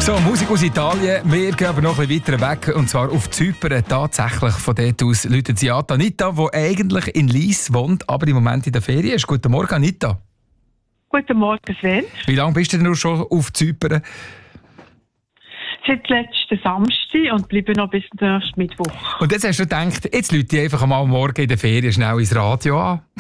So, Musik aus Italien. Wir gehen aber noch ein bisschen weiter weg, und zwar auf Zypern. Tatsächlich von dort aus läutet sie an Anita, die eigentlich in Lis wohnt, aber im Moment in der Ferien ist. Guten Morgen, Anita. Guten Morgen, Sven. Wie lange bist du denn schon auf Zypern? Seit letzten Samstag und bleibe noch bis nächsten Mittwoch. Und jetzt hast du gedacht, jetzt läute ich einfach mal am Morgen in der Ferien schnell ins Radio an.